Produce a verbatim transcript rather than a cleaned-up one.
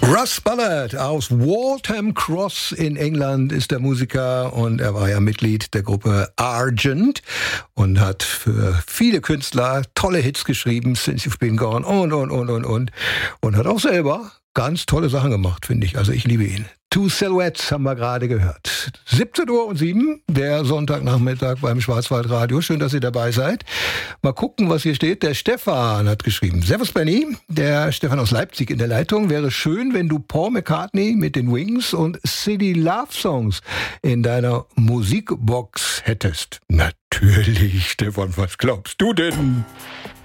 Russ Ballard aus Waltham Cross in England ist der Musiker und er war ja Mitglied der Gruppe Argent und hat für viele Künstler tolle Hits geschrieben, Since You've Been Gone und, und, und, und, und. Und hat auch selber ganz tolle Sachen gemacht, finde ich. Also ich liebe ihn. Two Silhouettes haben wir gerade gehört. siebzehn Uhr und sieben, der Sonntagnachmittag beim Schwarzwaldradio. Schön, dass ihr dabei seid. Mal gucken, was hier steht. Der Stefan hat geschrieben. Servus Benny, der Stefan aus Leipzig in der Leitung. Wäre schön, wenn du Paul McCartney mit den Wings und City Love Songs in deiner Musikbox hättest. Natürlich, Stefan, was glaubst du denn?